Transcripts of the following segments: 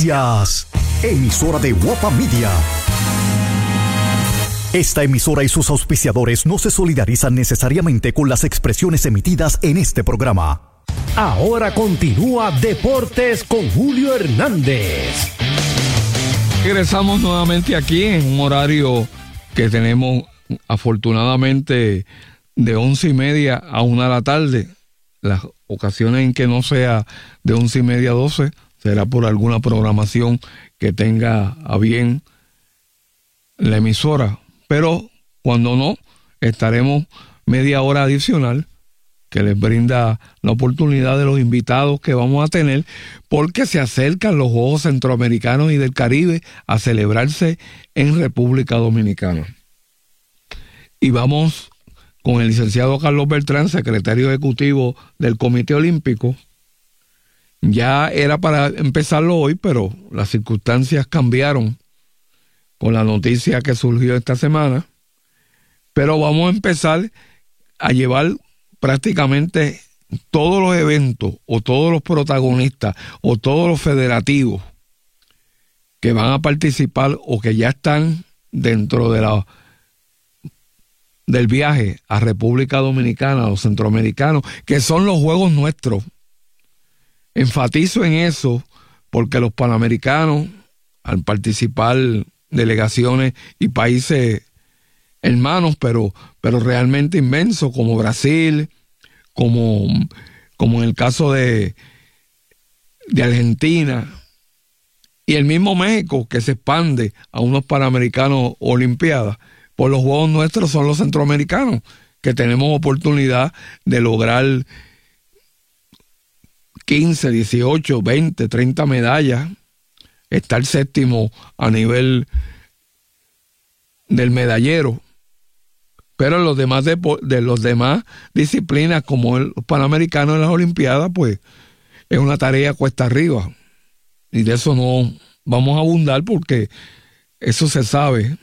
Noticias, emisora de Guapa Media. Esta emisora y sus auspiciadores no se solidarizan necesariamente con las expresiones emitidas en este programa. Ahora continúa Deportes con Julio Hernández. Regresamos nuevamente aquí en un horario que tenemos afortunadamente de 11:30 a 1 de la tarde. Las ocasiones en que no sea de 11:30 a 12 será por alguna programación que tenga a bien la emisora. Pero cuando no, estaremos media hora adicional que les brinda la oportunidad de los invitados que vamos a tener, porque se acercan los Juegos Centroamericanos y del Caribe a celebrarse en República Dominicana. Y vamos con el licenciado Carlos Beltrán, secretario ejecutivo del Comité Olímpico. Ya era para empezarlo hoy, pero las circunstancias cambiaron con la noticia que surgió esta semana. Pero vamos a empezar a llevar prácticamente todos los eventos o todos los protagonistas o todos los federativos que van a participar o que ya están dentro de del viaje a República Dominicana, a los centroamericanos, que son los juegos nuestros. Enfatizo en eso porque los panamericanos, al participar delegaciones y países hermanos, pero realmente inmensos, como Brasil, como en el caso de Argentina, y el mismo México, que se expande a unos panamericanos olimpiadas, pues los juegos nuestros son los centroamericanos, que tenemos oportunidad de lograr 15, 18, 20, 30 medallas, estar séptimo a nivel del medallero. Pero los demás de los demás disciplinas, como el panamericano en las Olimpiadas, pues es una tarea cuesta arriba. Y de eso no vamos a abundar porque eso se sabe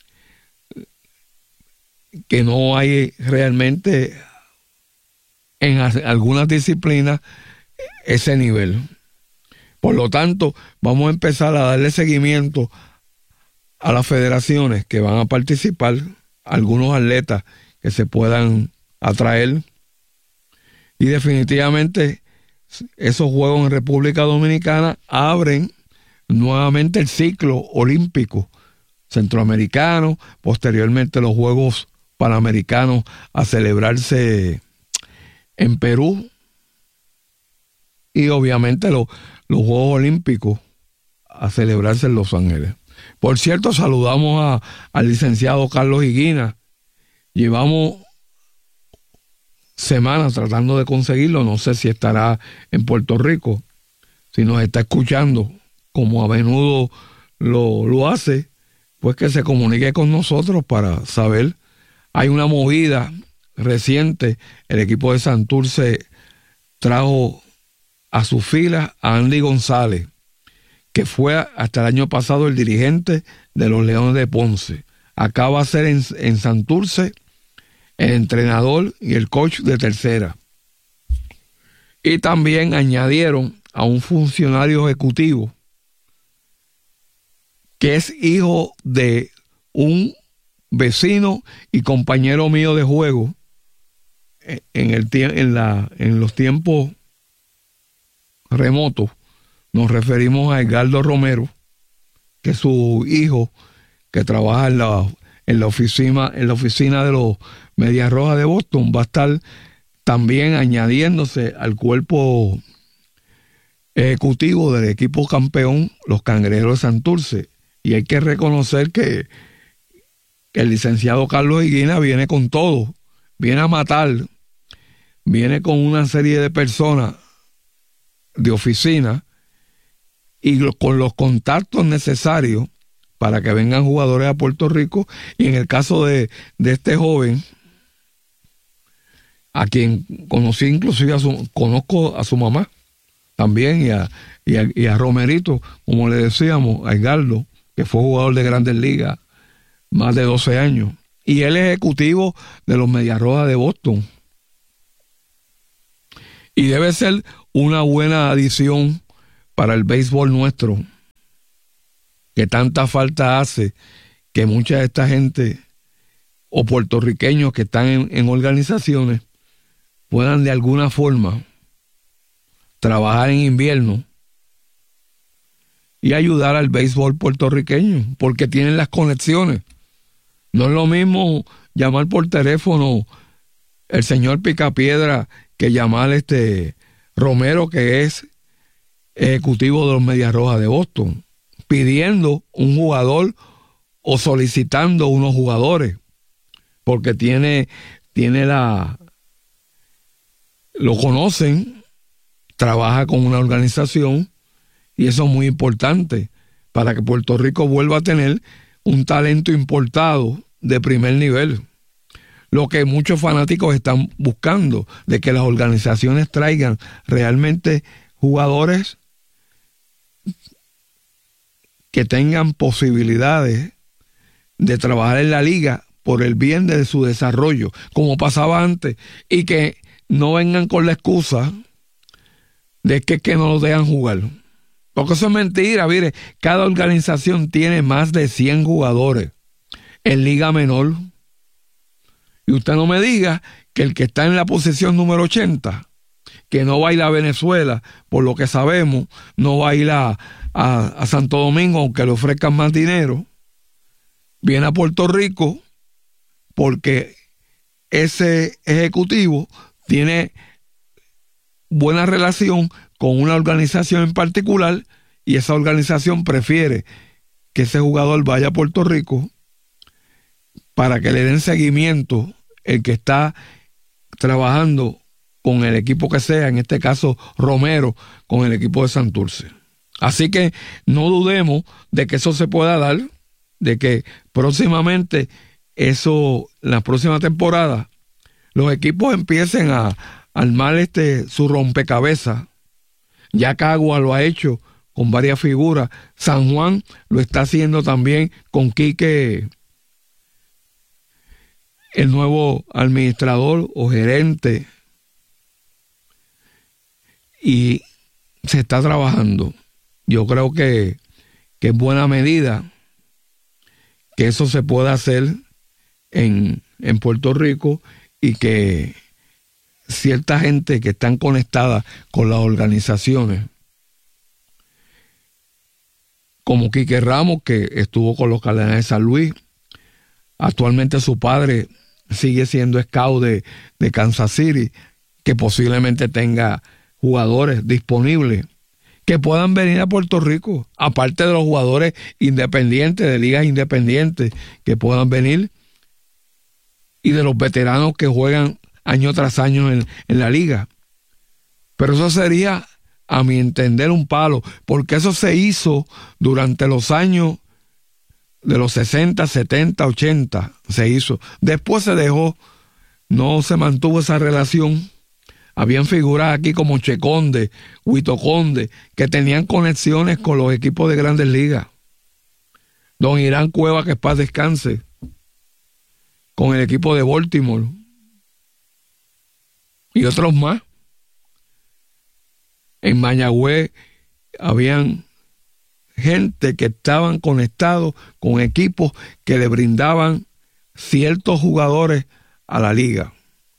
que no hay realmente en algunas disciplinas ese nivel. Por lo tanto, vamos a empezar a darle seguimiento a las federaciones que van a participar, algunos atletas que se puedan atraer, y definitivamente esos Juegos en República Dominicana abren nuevamente el ciclo olímpico centroamericano, posteriormente los Juegos Panamericanos a celebrarse en Perú, y obviamente los Juegos Olímpicos a celebrarse en Los Ángeles. Por cierto, saludamos al licenciado Carlos Higuina. Llevamos semanas tratando de conseguirlo, no sé si estará en Puerto Rico, si nos está escuchando, como a menudo lo hace, pues que se comunique con nosotros para saber. Hay una movida reciente, el equipo de Santurce trajo a sus filas a Andy González, que fue hasta el año pasado el dirigente de los Leones de Ponce. Acá va a ser en Santurce el entrenador y el coach de tercera. Y también añadieron a un funcionario ejecutivo que es hijo de un vecino y compañero mío de juego en los tiempos remotos. Nos referimos a Edgardo Romero, que es su hijo, que trabaja en la oficina de los Medias Rojas de Boston. Va a estar también añadiéndose al cuerpo ejecutivo del equipo campeón, los Cangrejeros de Santurce. Y hay que reconocer que el licenciado Carlos Higuina viene con todo, viene a matar, viene con una serie de personas de oficina y con los contactos necesarios para que vengan jugadores a Puerto Rico. Y en el caso de este joven, a quien conocí inclusive, conozco a su mamá también, y a Romerito, como le decíamos, a Edgardo, que fue jugador de Grandes Ligas más de 12 años. Y él es ejecutivo de los Medias Rojas de Boston. Y debe ser una buena adición para el béisbol nuestro, que tanta falta hace que mucha de esta gente o puertorriqueños que están en organizaciones puedan de alguna forma trabajar en invierno y ayudar al béisbol puertorriqueño, porque tienen las conexiones. No es lo mismo llamar por teléfono el señor Picapiedra que llamar Romero, que es ejecutivo de los Medias Rojas de Boston, pidiendo un jugador o solicitando unos jugadores, porque lo conocen, trabaja con una organización, y eso es muy importante para que Puerto Rico vuelva a tener un talento importado de primer nivel. Lo que muchos fanáticos están buscando, de que las organizaciones traigan realmente jugadores que tengan posibilidades de trabajar en la liga por el bien de su desarrollo, como pasaba antes, y que no vengan con la excusa de que no los dejan jugar. Porque eso es mentira. Mire, cada organización tiene más de 100 jugadores en liga menor. Y usted no me diga que el que está en la posición número 80, que no va a ir a Venezuela, por lo que sabemos, no va a ir a Santo Domingo, aunque le ofrezcan más dinero, viene a Puerto Rico porque ese ejecutivo tiene buena relación con una organización en particular, y esa organización prefiere que ese jugador vaya a Puerto Rico para que le den seguimiento el que está trabajando con el equipo que sea, en este caso Romero, con el equipo de Santurce. Así que no dudemos de que eso se pueda dar, de que próximamente eso, en la próxima temporada, los equipos empiecen a armar su rompecabezas. Ya Cagua lo ha hecho con varias figuras. San Juan lo está haciendo también con Quique, el nuevo administrador o gerente. Y se está trabajando. Yo creo que es buena medida que eso se pueda hacer en Puerto Rico, y que cierta gente que están conectadas con las organizaciones, como Quique Ramos, que estuvo con los Cardenales de San Luis, actualmente su padre sigue siendo scout de Kansas City, que posiblemente tenga jugadores disponibles que puedan venir a Puerto Rico, aparte de los jugadores independientes, de ligas independientes, que puedan venir, y de los veteranos que juegan año tras año en la liga. Pero eso sería, a mi entender, un palo, porque eso se hizo durante los años de los 60, 70, 80, se hizo. Después se dejó, no se mantuvo esa relación. Habían figuras aquí como Che Conde, Huito Conde, que tenían conexiones con los equipos de Grandes Ligas. Don Irán Cueva, que en paz descanse, con el equipo de Baltimore. Y otros más. En Mayagüez habían gente que estaban conectados con equipos que le brindaban ciertos jugadores a la liga.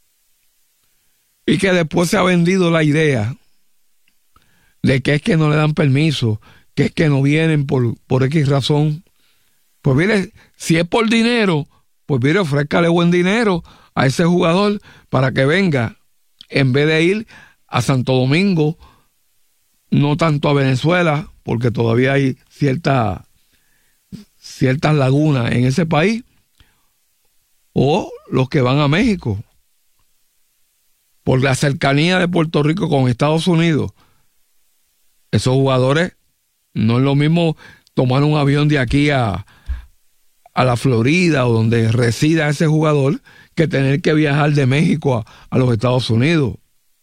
Y que después se ha vendido la idea de que es que no le dan permiso, que es que no vienen por X razón. Pues mire, si es por dinero, pues mire, ofrézcale buen dinero a ese jugador para que venga, en vez de ir a Santo Domingo, no tanto a Venezuela, porque todavía hay ciertas lagunas en ese país, o los que van a México, por la cercanía de Puerto Rico con Estados Unidos. Esos jugadores, no es lo mismo tomar un avión de aquí a la Florida o donde resida ese jugador, que tener que viajar de México a los Estados Unidos.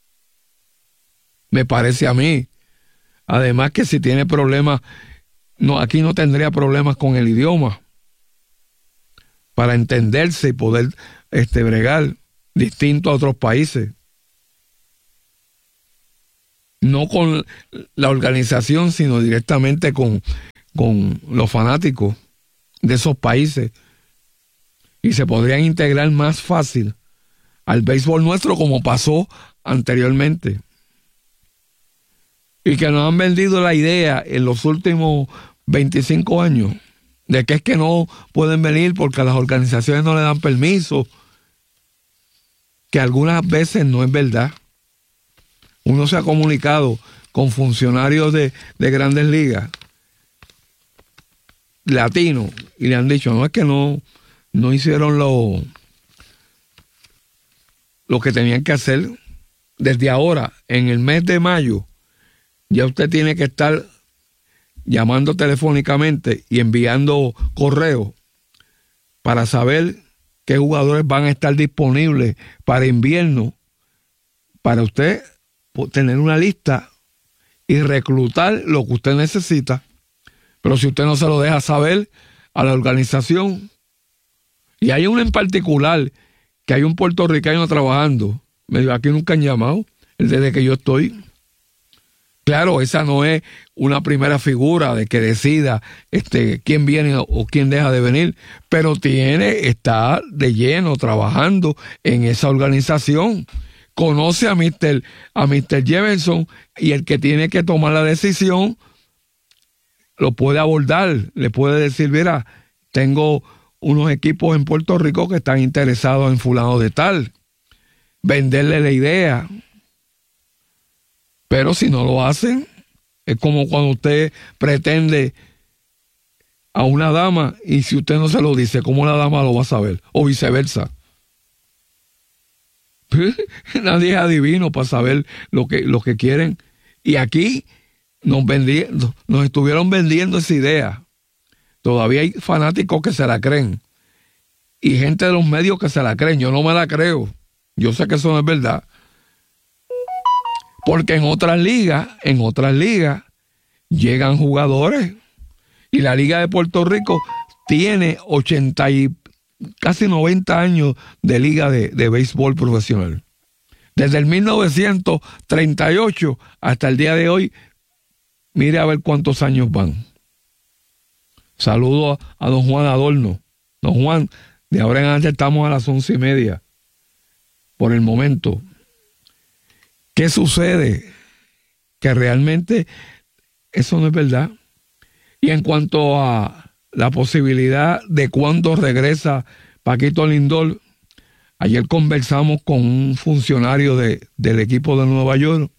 Me parece a mí. Además que si tiene problemas, aquí no tendría problemas con el idioma para entenderse y poder bregar, distinto a otros países. No con la organización, sino directamente con con los fanáticos de esos países y se podrían integrar más fácil al béisbol nuestro como pasó anteriormente. Y que nos han vendido la idea en los últimos 25 años de que es que no pueden venir porque las organizaciones no le dan permiso, que algunas veces no es verdad. Uno se ha comunicado con funcionarios de grandes ligas latinos y le han dicho, no es que no hicieron lo que tenían que hacer. Desde ahora, en el mes de mayo, ya usted tiene que estar llamando telefónicamente y enviando correos para saber qué jugadores van a estar disponibles para invierno, para usted tener una lista y reclutar lo que usted necesita. Pero si usted no se lo deja saber a la organización, y hay uno en particular, que hay un puertorriqueño trabajando, me dijo, aquí nunca han llamado, desde que yo estoy. Claro, esa no es una primera figura de que decida quién viene o quién deja de venir, pero está de lleno trabajando en esa organización. Conoce a Mr. Jefferson y el que tiene que tomar la decisión lo puede abordar, le puede decir, mira, tengo unos equipos en Puerto Rico que están interesados en fulano de tal, venderle la idea. Pero si no lo hacen, es como cuando usted pretende a una dama y si usted no se lo dice, ¿cómo la dama lo va a saber? O viceversa. Nadie es adivino para saber lo que quieren. Y aquí nos estuvieron vendiendo esa idea. Todavía hay fanáticos que se la creen. Y gente de los medios que se la creen. Yo no me la creo. Yo sé que eso no es verdad. Porque en otras ligas llegan jugadores. Y la Liga de Puerto Rico tiene 80 y casi 90 años de liga de béisbol profesional. Desde el 1938 hasta el día de hoy, mire a ver cuántos años van. Saludo a don Juan Adorno. Don Juan, de ahora en adelante estamos a las 11:30. Por el momento. ¿Qué sucede? Que realmente eso no es verdad. Y en cuanto a la posibilidad de cuándo regresa Paquito Lindor, ayer conversamos con un funcionario del equipo de Nueva York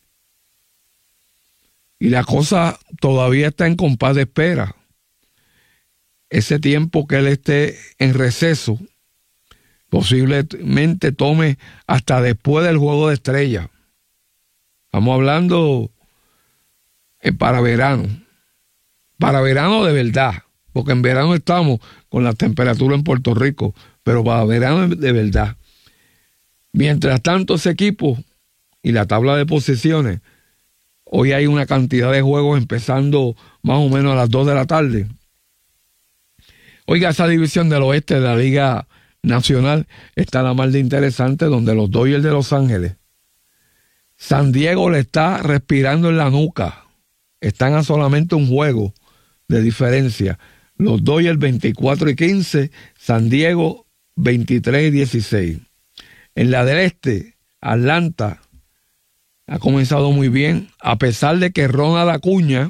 y la cosa todavía está en compás de espera. Ese tiempo que él esté en receso posiblemente tome hasta después del Juego de Estrellas. Estamos hablando para verano de verdad, porque en verano estamos con la temperatura en Puerto Rico, pero para verano de verdad. Mientras tanto, ese equipo y la tabla de posiciones, hoy hay una cantidad de juegos empezando más o menos a las 2 de la tarde. Oiga, esa división del oeste de la Liga Nacional está la más de interesante, donde los Dodgers de Los Ángeles, San Diego le está respirando en la nuca. Están a solamente un juego de diferencia. Los Dodgers 24-15, San Diego 23-16. En la del este, Atlanta ha comenzado muy bien, a pesar de que Ronald Acuña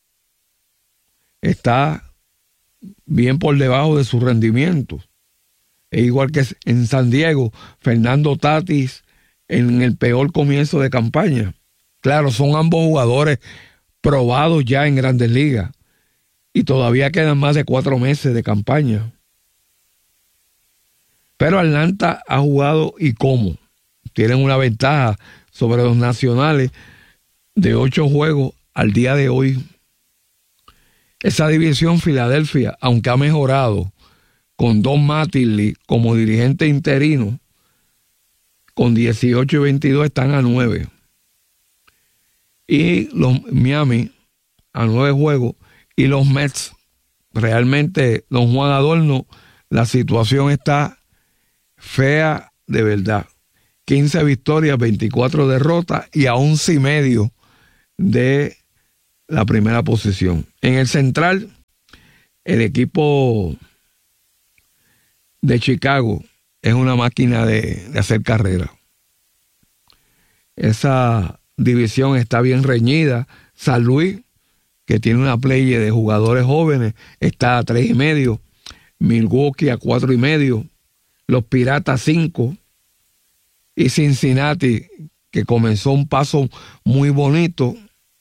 está bien por debajo de su rendimiento. Es igual que en San Diego, Fernando Tatis en el peor comienzo de campaña. Claro, son ambos jugadores probados ya en Grandes Ligas y todavía quedan más de 4 meses de campaña. Pero Atlanta ha jugado y cómo. Tienen una ventaja sobre los nacionales de 8 juegos al día de hoy. Esa división, Filadelfia, aunque ha mejorado con Don Mattingly como dirigente interino, con 18 y 22 están a 9. Y los Miami a 9 juegos. Y los Mets, realmente, don Juan Adorno, la situación está fea de verdad. 15 victorias, 24 derrotas y a 11.5 de la primera posición. En el central, el equipo de Chicago es una máquina de hacer carrera. Esa división está bien reñida. San Luis, que tiene una playa de jugadores jóvenes, está a 3.5. Milwaukee a 4.5. Los Piratas 5. Y Cincinnati, que comenzó un paso muy bonito,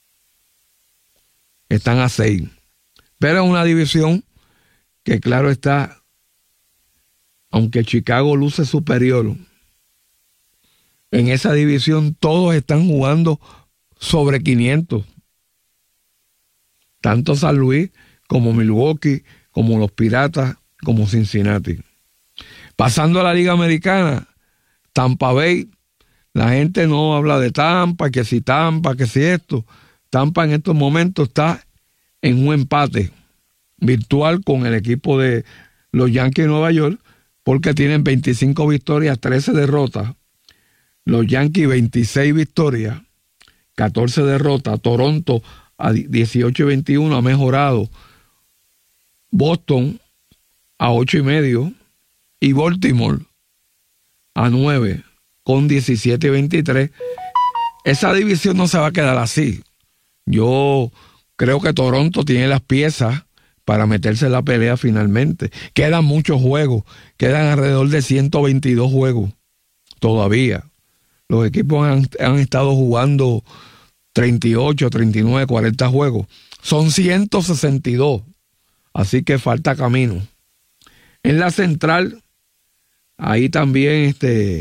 están a 6. Pero es una división que, claro está, aunque Chicago luce superior, en esa división todos están jugando sobre 500. Tanto San Luis como Milwaukee, como los Piratas, como Cincinnati. Pasando a la Liga Americana, Tampa Bay, la gente no habla de Tampa, que si esto. Tampa en estos momentos está en un empate virtual con el equipo de los Yankees de Nueva York, porque tienen 25 victorias, 13 derrotas. Los Yankees 26 victorias, 14 derrotas. Toronto a 18-21 ha mejorado. Boston a 8.5 y Baltimore a 9 con 17-23. Esa división no se va a quedar así. Yo creo que Toronto tiene las piezas para meterse en la pelea finalmente. Quedan muchos juegos, quedan alrededor de 122 juegos todavía. Los equipos han estado jugando 38, 39, 40 juegos. Son 162, así que falta camino. En la central, ahí también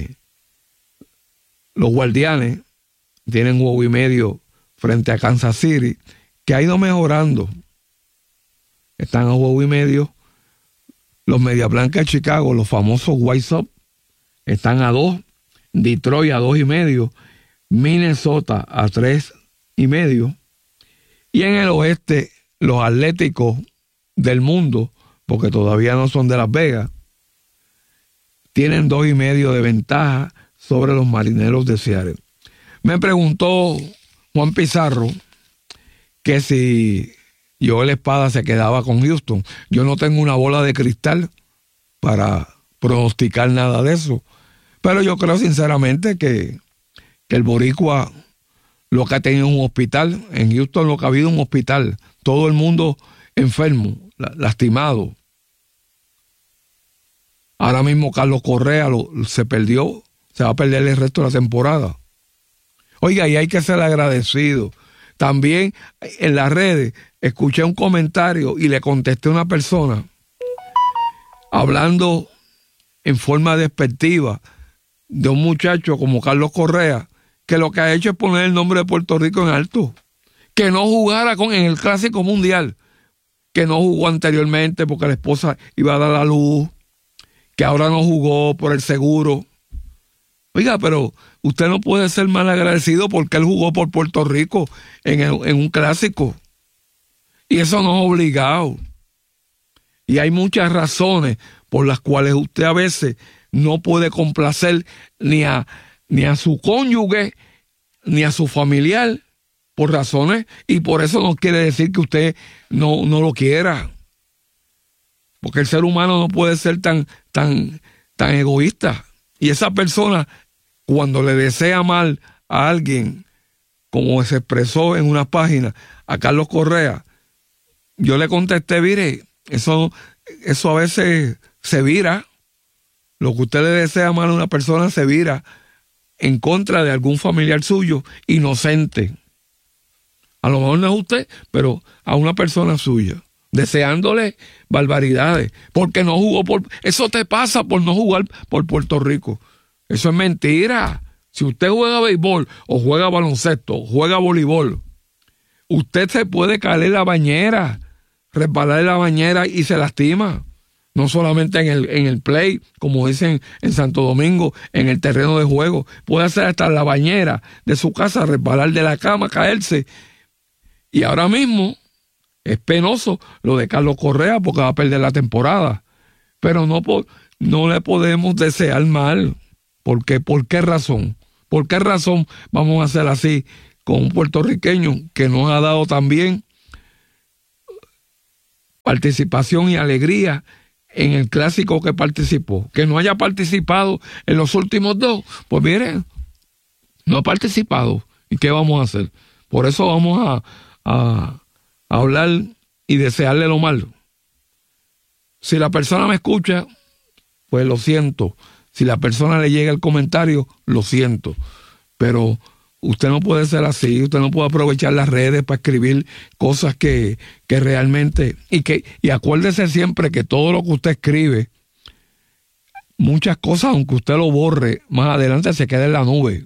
los Guardianes tienen 1.5 frente a Kansas City, que ha ido mejorando. Están a 1.5. Los Medias Blancas de Chicago, los famosos White Sox, están a 2. Detroit a 2.5. Minnesota a 3.5. Y en el oeste, los Atléticos del mundo, porque todavía no son de Las Vegas, tienen 2.5 de ventaja sobre los Marineros de Seattle. Me preguntó Juan Pizarro que si Joel Espada se quedaba con Houston. Yo no tengo una bola de cristal para pronosticar nada de eso, pero yo creo sinceramente que el boricua lo que ha tenido un hospital. En Houston lo que ha habido un hospital. Todo el mundo enfermo, lastimado. Ahora mismo Carlos Correa se perdió, se va a perder el resto de la temporada. Oiga, y hay que ser agradecido. También en las redes escuché un comentario y le contesté a una persona hablando en forma despectiva de un muchacho como Carlos Correa, que lo que ha hecho es poner el nombre de Puerto Rico en alto. Que no jugara en el Clásico Mundial, que no jugó anteriormente porque la esposa iba a dar a luz, que ahora no jugó por el seguro. Oiga, pero usted no puede ser mal agradecido porque él jugó por Puerto Rico en un clásico. Y eso no es obligado. Y hay muchas razones por las cuales usted a veces no puede complacer ni a su cónyuge, ni a su familiar, por razones, y por eso no quiere decir que usted no lo quiera. Porque el ser humano no puede ser tan egoísta. Y esa persona, cuando le desea mal a alguien, como se expresó en una página a Carlos Correa, yo le contesté, mire, eso a veces se vira. Lo que usted le desea mal a una persona se vira en contra de algún familiar suyo inocente. A lo mejor no es usted, pero a una persona suya, deseándole barbaridades, porque no jugó eso te pasa por no jugar por Puerto Rico. Eso es mentira. Si usted juega béisbol, o juega baloncesto, o juega voleibol, usted se puede caer en la bañera, resbalar en la bañera y se lastima. No solamente en el play, como dicen en Santo Domingo, en el terreno de juego. Puede hacer hasta en la bañera de su casa, resbalar de la cama, caerse. Y ahora mismo es penoso lo de Carlos Correa porque va a perder la temporada. Pero no le podemos desear mal. ¿Por qué? ¿Por qué razón? ¿Por qué razón vamos a hacer así con un puertorriqueño que nos ha dado tan bien participación y alegría en el clásico que participó. Que no haya participado en los últimos dos, pues miren, no ha participado. ¿Y qué vamos a hacer? Por eso vamos a hablar y desearle lo malo. Si la persona me escucha, pues lo siento. Si la persona le llega el comentario, lo siento. Pero usted no puede ser así, usted no puede aprovechar las redes para escribir cosas que realmente... Y acuérdese siempre que todo lo que usted escribe, muchas cosas, aunque usted lo borre, más adelante se queda en la nube.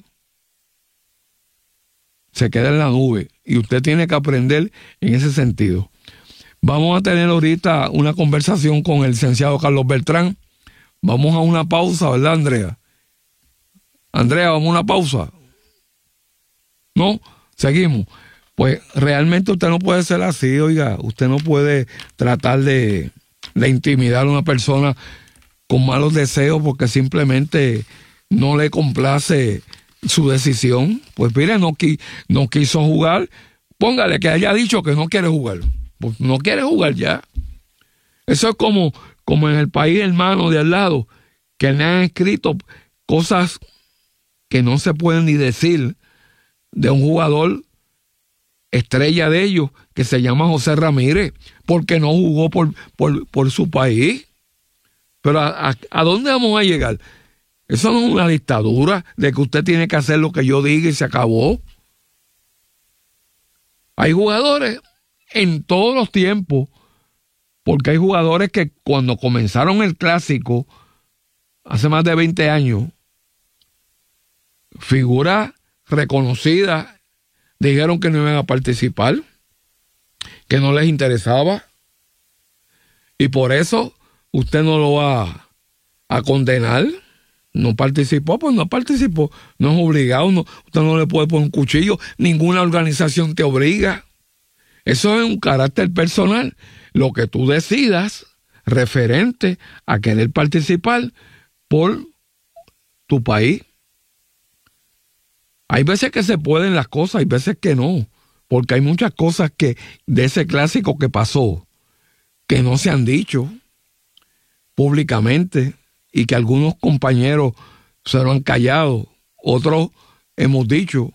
Se queda en la nube. Y usted tiene que aprender en ese sentido. Vamos a tener ahorita una conversación con el licenciado Carlos Beltrán. Vamos a una pausa, ¿verdad, Andrea? Andrea, vamos a una pausa. ¿No? Seguimos. Pues realmente usted no puede ser así, oiga. Usted no puede tratar de intimidar a una persona con malos deseos porque simplemente no le complace su decisión. Pues mire, no quiso jugar. Póngale que haya dicho que no quiere jugar. Pues no quiere jugar ya. Eso es como en el país hermano de al lado, que le han escrito cosas que no se pueden ni decir de un jugador estrella de ellos que se llama José Ramírez, porque no jugó por su país. Pero ¿a dónde vamos a llegar? Eso no es una dictadura de que usted tiene que hacer lo que yo diga y se acabó. Hay jugadores en todos los tiempos, porque hay jugadores que cuando comenzaron el clásico, hace más de 20 años, figuras reconocidas dijeron que no iban a participar, que no les interesaba, y por eso usted no lo va a condenar. No participó, pues no participó, no es obligado, usted no le puede poner un cuchillo, ninguna organización te obliga. Eso es un carácter personal, lo que tú decidas referente a querer participar por tu país. Hay veces que se pueden las cosas, hay veces que no, porque hay muchas cosas que de ese clásico que pasó que no se han dicho públicamente y que algunos compañeros se lo han callado, otros hemos dicho,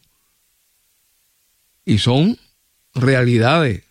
y son realidades.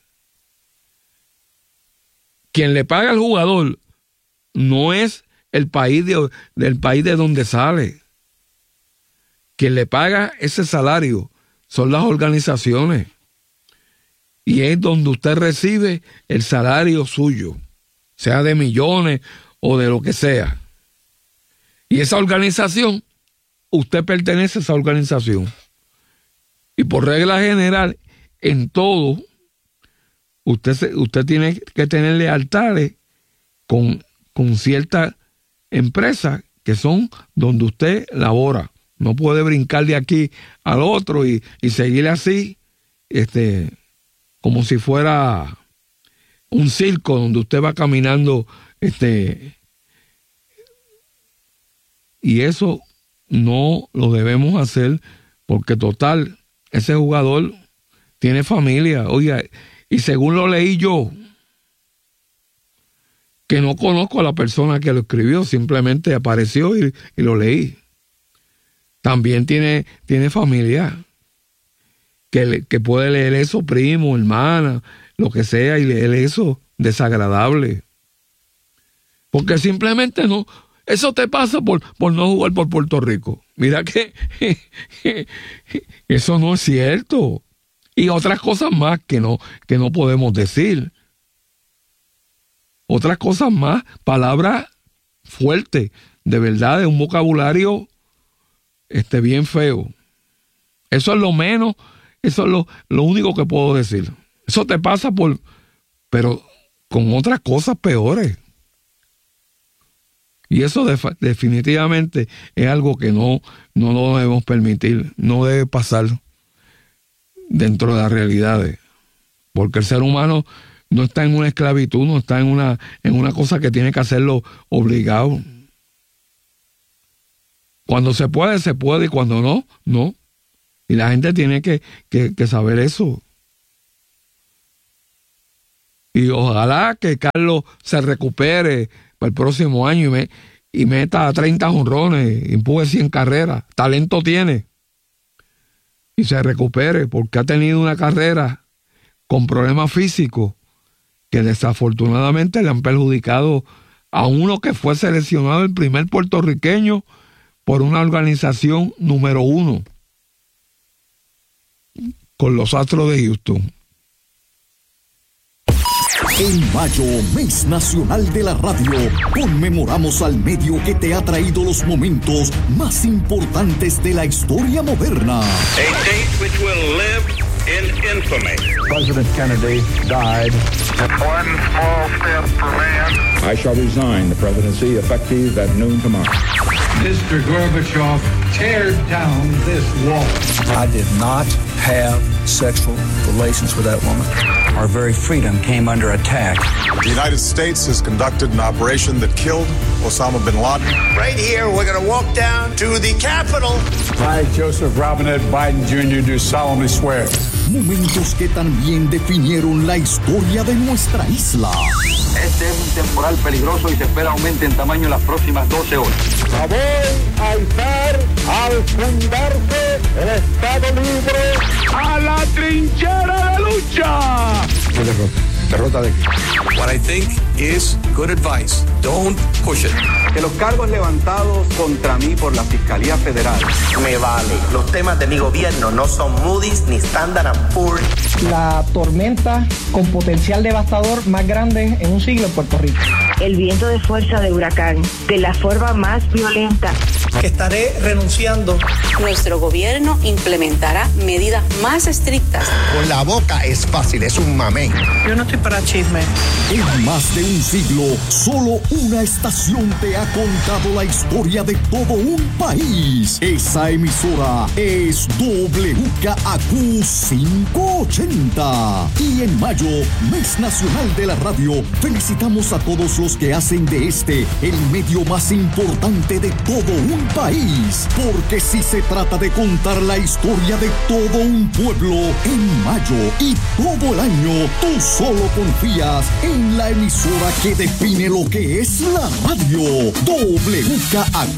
Quien le paga al jugador no es el país del país de donde sale. Quien le paga ese salario son las organizaciones. Y es donde usted recibe el salario suyo, sea de millones o de lo que sea. Y esa organización, usted pertenece a esa organización. Y por regla general, en todo, usted tiene que tener lealtades con ciertas empresas que son donde usted labora. No puede brincar de aquí al otro y seguir así, como si fuera un circo donde usted va caminando, y eso no lo debemos hacer porque total, ese jugador tiene familia, oiga, y según lo leí yo, que no conozco a la persona que lo escribió, simplemente apareció y lo leí. También tiene familia que puede leer eso, primo, hermana, lo que sea, y leer eso desagradable. Porque simplemente no, eso te pasa por no jugar por Puerto Rico. Mira que eso no es cierto. Y otras cosas más que no podemos decir. Otras cosas más, palabras fuertes, de verdad, de un vocabulario bien feo. Eso es lo menos, eso es lo único que puedo decir. Eso te pasa pero con otras cosas peores. Y eso definitivamente es algo que no lo debemos permitir, no debe pasar dentro de las realidades. Porque el ser humano no está en una esclavitud, no está en una cosa que tiene que hacerlo obligado. Cuando se puede, y cuando no, no. Y la gente tiene que saber eso. Y ojalá que Carlos se recupere para el próximo año y meta 30 jonrones, empuje 100 carreras. Talento tiene. Y se recupere, porque ha tenido una carrera con problemas físicos que desafortunadamente le han perjudicado a uno que fue seleccionado el primer puertorriqueño por una organización número 1 con los Astros de Houston. En mayo, mes nacional de la radio, conmemoramos al medio que te ha traído los momentos más importantes de la historia moderna. A date which will live in infamy. President Kennedy died. One small step for man. I shall resign the presidency effective at noon tomorrow. Mr. Gorbachev, tear down this wall. I did not have sexual relations with that woman. Our very freedom came under attack. The United States has conducted an operation that killed Osama bin Laden. Right here, we're going to walk down to the Capitol. I, Joseph Robinette Biden Jr., do solemnly swear. Momentos que también definieron la historia de nuestra isla. Este es un temporal peligroso y se espera aumente en tamaño en las próximas 12 horas. La voy a izar al fundarse el Estado Libre. ¡A la trinchera de lucha! ¿Derrota de qué? What I think is good advice. Don't push it. Que los cargos levantados contra mí por la Fiscalía Federal. Me vale. Los temas de mi gobierno no son Moody's ni Standard & Poor's. La tormenta con potencial devastador más grande en un siglo en Puerto Rico. El viento de fuerza de huracán, de la forma más violenta. Que estaré renunciando. Nuestro gobierno implementará medidas más estrictas. Con la boca es fácil, es un mamey. Yo no estoy para chisme. En más de un siglo, solo una estación te ha contado la historia de todo un país. Esa emisora es WKAQ 580. Y en mayo, mes nacional de la radio, felicitamos a todos los que hacen de este el medio más importante de todo un país. Porque si se trata de contar la historia de todo un pueblo, en mayo y todo el año, tú solo confías en la emisora que define lo que es la radio. WKAQ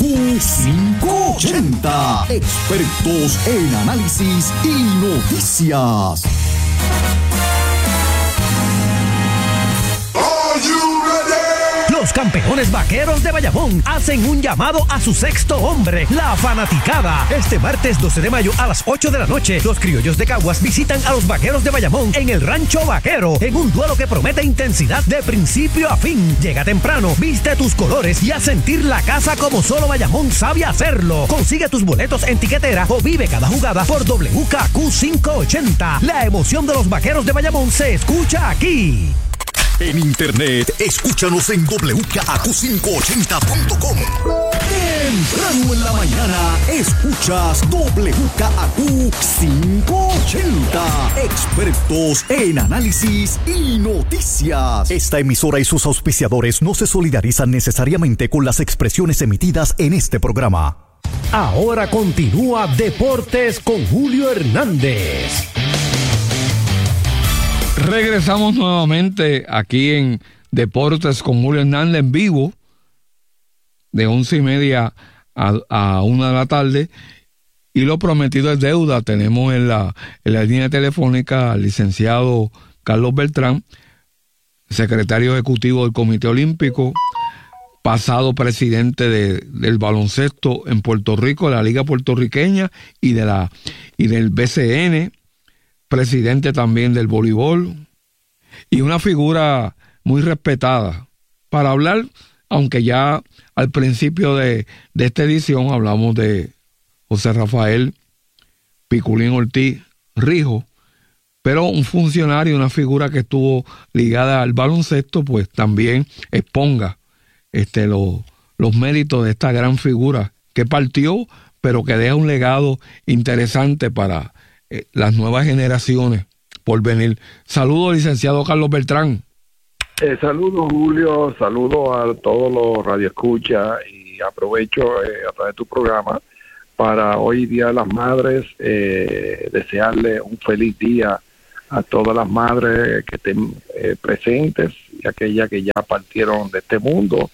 580. Expertos en análisis y noticias. Los campeones vaqueros de Bayamón hacen un llamado a su sexto hombre, la fanaticada. Este martes 12 de mayo a las 8 de la noche, los criollos de Caguas visitan a los vaqueros de Bayamón en el Rancho Vaquero, en un duelo que promete intensidad de principio a fin. Llega temprano, viste tus colores y a sentir la casa como solo Bayamón sabe hacerlo. Consigue tus boletos en tiquetera o vive cada jugada por WKAQ 580. La emoción de los vaqueros de Bayamón se escucha aquí. En internet, escúchanos en WKAQ580.com. Temprano en la mañana, escuchas WKAQ 580. Expertos en análisis y noticias. Esta emisora y sus auspiciadores no se solidarizan necesariamente con las expresiones emitidas en este programa. Ahora continúa Deportes con Julio Hernández. Regresamos nuevamente aquí en Deportes con Julio Hernández en vivo de 11:30 a 1 de la tarde, y lo prometido es deuda. Tenemos en la línea telefónica al licenciado Carlos Beltrán, secretario ejecutivo del Comité Olímpico, pasado presidente del baloncesto en Puerto Rico, de la Liga Puertorriqueña y del BCN, presidente también del voleibol, y una figura muy respetada. Para hablar, aunque ya al principio de esta edición hablamos de José Rafael Piculín Ortiz Rijo, pero un funcionario, una figura que estuvo ligada al baloncesto, pues también exponga los méritos de esta gran figura que partió, pero que deja un legado interesante para las nuevas generaciones por venir. Saludos, licenciado Carlos Beltrán. Saludos, Julio, saludos a todos los radioescuchas, y aprovecho a través de tu programa para hoy, Día de las Madres, desearle un feliz día a todas las madres que estén presentes y aquellas que ya partieron de este mundo.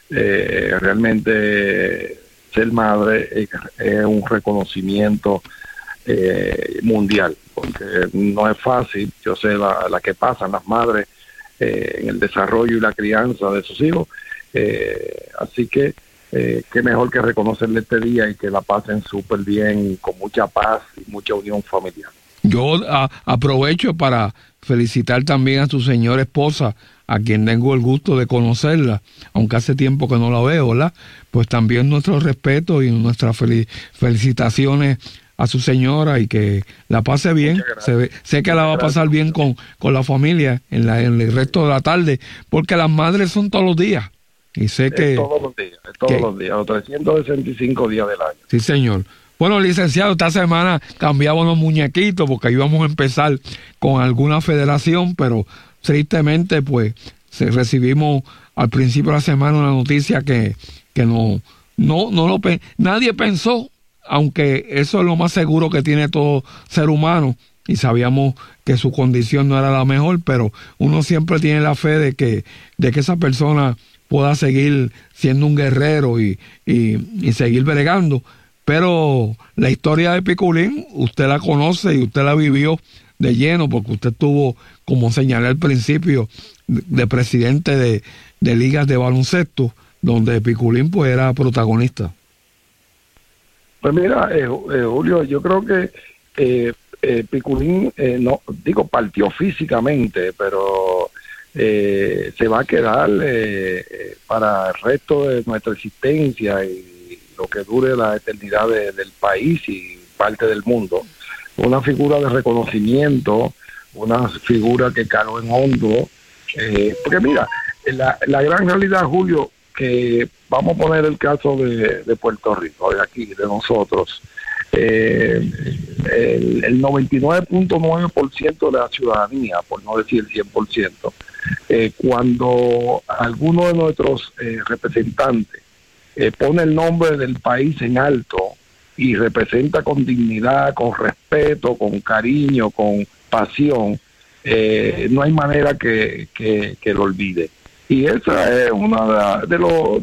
Realmente ser madre es un reconocimiento mundial, porque no es fácil. Yo sé la que pasan las madres en el desarrollo y la crianza de sus hijos, así que qué mejor que reconocerle este día y que la pasen súper bien, con mucha paz y mucha unión familiar. Yo aprovecho para felicitar también a su señora esposa, a quien tengo el gusto de conocerla, aunque hace tiempo que no la veo, ¿verdad? Pues también nuestro respeto y nuestras felicitaciones a su señora, y que la pase bien. Sé que la va a pasar bien con la familia en el resto de la tarde, porque las madres son todos los días. Y sé que... todos los días, los 365 días del año. Sí, señor. Bueno, licenciado, esta semana cambiamos los muñequitos porque íbamos a empezar con alguna federación, pero tristemente pues recibimos al principio de la semana una noticia que nadie pensó, aunque eso es lo más seguro que tiene todo ser humano, y sabíamos que su condición no era la mejor, pero uno siempre tiene la fe de que esa persona pueda seguir siendo un guerrero y seguir bregando. Pero la historia de Piculín, usted la conoce y usted la vivió de lleno, porque usted estuvo, como señalé al principio, de presidente de ligas de baloncesto, donde Piculín pues era protagonista. Pues mira, Julio, yo creo que Piculín, partió físicamente, pero se va a quedar para el resto de nuestra existencia y lo que dure la eternidad del país y parte del mundo. Una figura de reconocimiento, una figura que caló en hondo, porque mira, la gran realidad, Julio, que vamos a poner el caso de Puerto Rico, de aquí, de nosotros, el 99.9% de la ciudadanía, por no decir el 100%, cuando alguno de nuestros representantes pone el nombre del país en alto y representa con dignidad, con respeto, con cariño, con pasión, no hay manera que lo olvide. Y esa es una de los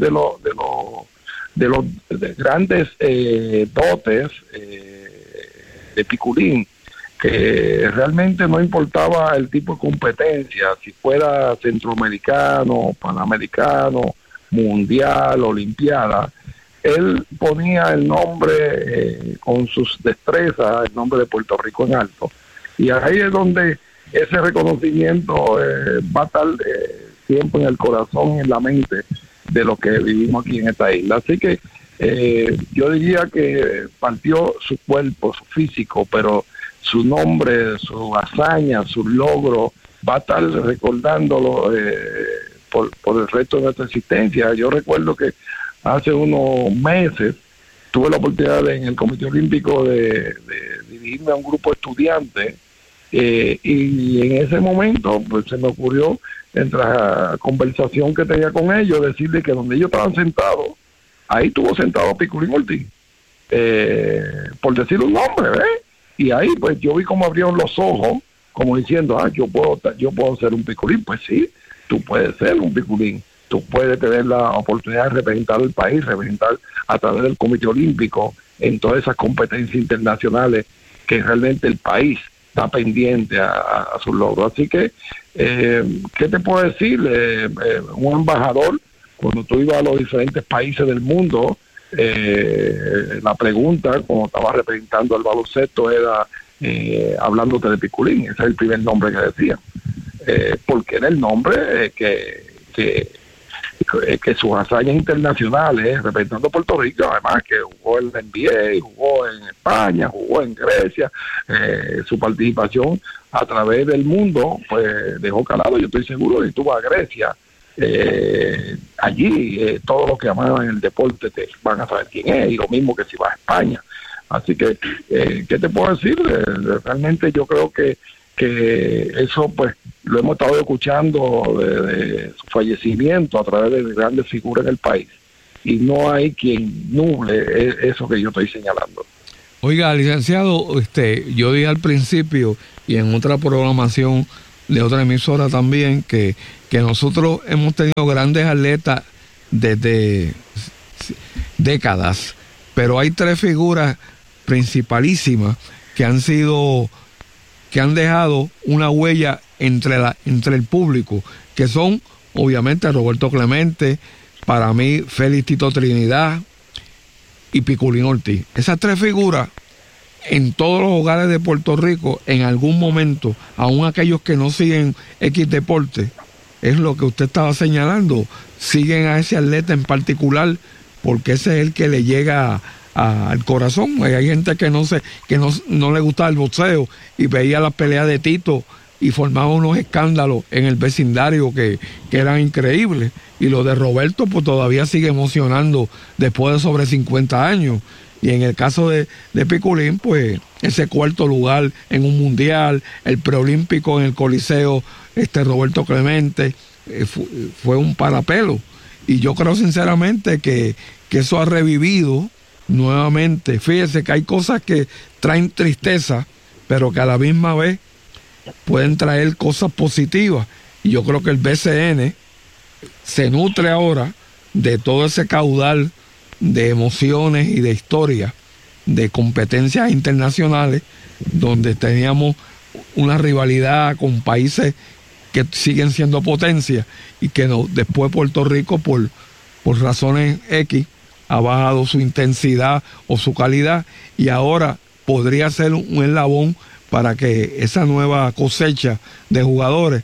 grandes dotes de Piculín, que realmente no importaba el tipo de competencia, si fuera centroamericano, panamericano, mundial, olimpiada, él ponía el nombre con sus destrezas, el nombre de Puerto Rico en alto, y ahí es donde ese reconocimiento va a estar siempre en el corazón y en la mente de lo que vivimos aquí en esta isla. Así que yo diría que partió su cuerpo, su físico, pero su nombre, su hazaña, su logro va a estar recordándolo por el resto de nuestra existencia. Yo recuerdo que hace unos meses tuve la oportunidad en el Comité Olímpico de dirigirme a un grupo de estudiantes, y en ese momento pues se me ocurrió, entre la conversación que tenía con ellos, decirle que donde ellos estaban sentados, ahí estuvo sentado Piculín Ortiz, por decir un nombre, ¿ves? Y ahí pues yo vi cómo abrieron los ojos, como diciendo, yo puedo ser un Piculín. Pues sí, tú puedes ser un Piculín, tú puedes tener la oportunidad de representar al país, representar a través del Comité Olímpico en todas esas competencias internacionales que realmente el país está pendiente a sus logros. Así que, ¿qué te puedo decir? Un embajador, cuando tú ibas a los diferentes países del mundo, la pregunta, cuando estaba representando al baloncesto, era hablándote de Piculín. Ese es el primer nombre que decían, porque era el nombre que sus hazañas internacionales representando a Puerto Rico, además que jugó en la NBA, jugó en España, jugó en Grecia, su participación a través del mundo pues dejó calado. Yo estoy seguro que si tú vas a Grecia, allí todos los que amaban el deporte te van a saber quién es, y lo mismo que si vas a España. Así que, ¿qué te puedo decir? Realmente yo creo que eso pues lo hemos estado escuchando de su fallecimiento a través de grandes figuras en el país, y no hay quien nuble eso que yo estoy señalando. Oiga, licenciado, yo dije al principio y en otra programación de otra emisora también, que nosotros hemos tenido grandes atletas desde décadas, pero hay 3 figuras principalísimas que han dejado una huella entre el público, que son obviamente Roberto Clemente, para mí Félix Tito Trinidad y Piculín Ortiz. Esas 3 figuras en todos los hogares de Puerto Rico, en algún momento, aún aquellos que no siguen X deporte, es lo que usted estaba señalando, siguen a ese atleta en particular, porque ese es el que le llega al corazón. Hay gente que no le gustaba el boxeo y veía las peleas de Tito y formaba unos escándalos en el vecindario que eran increíbles, y lo de Roberto pues todavía sigue emocionando después de sobre 50 años. Y en el caso de Piculín, pues ese 4º lugar en un mundial, el preolímpico en el Coliseo, Roberto Clemente, fue un parapelo. Y yo creo sinceramente que eso ha revivido nuevamente. Fíjese que hay cosas que traen tristeza, pero que a la misma vez pueden traer cosas positivas. Y yo creo que el BCN se nutre ahora de todo ese caudal de emociones y de historias, de competencias internacionales, donde teníamos una rivalidad con países que siguen siendo potencias, y que después Puerto Rico por razones X ha bajado su intensidad o su calidad, y ahora podría ser un eslabón para que esa nueva cosecha de jugadores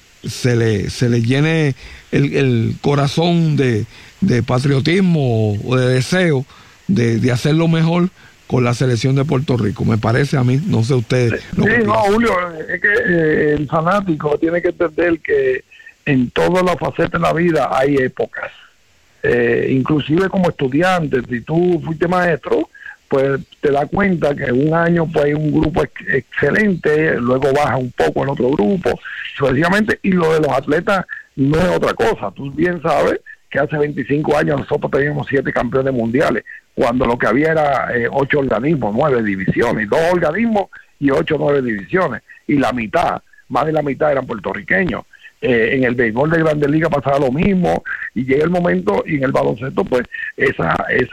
se le llene el corazón de patriotismo o de deseo de hacerlo mejor con la selección de Puerto Rico. Me parece a mí, no sé ustedes. Sí, no, Julio, es que el fanático tiene que entender que en todas las facetas de la vida hay épocas. Inclusive como estudiante, si tú fuiste maestro, pues te das cuenta que un año pues hay un grupo excelente, luego baja un poco en otro grupo, sucesivamente. Y lo de los atletas no es otra cosa. Tú bien sabes que hace 25 años nosotros teníamos 7 campeones mundiales, cuando lo que había era 8 organismos, 9 divisiones, 2 organismos y 8 o 9 divisiones, y más de la mitad eran puertorriqueños. En el béisbol de Grandes Ligas pasaba lo mismo, y llega el momento, y en el baloncesto pues esas